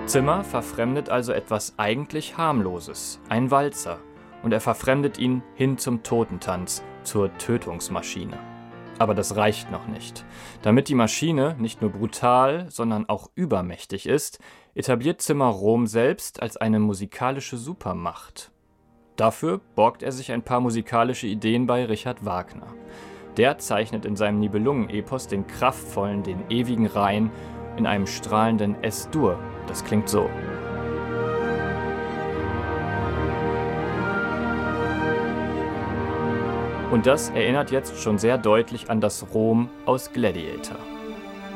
Zimmer verfremdet also etwas eigentlich Harmloses, ein Walzer, und er verfremdet ihn hin zum Totentanz, zur Tötungsmaschine. Aber das reicht noch nicht. Damit die Maschine nicht nur brutal, sondern auch übermächtig ist, etabliert Zimmer Rom selbst als eine musikalische Supermacht. Dafür borgt er sich ein paar musikalische Ideen bei Richard Wagner. Der zeichnet in seinem Nibelungen-Epos den kraftvollen, den ewigen Rhein in einem strahlenden Es-Dur. Das klingt so. Und das erinnert jetzt schon sehr deutlich an das Rom aus Gladiator.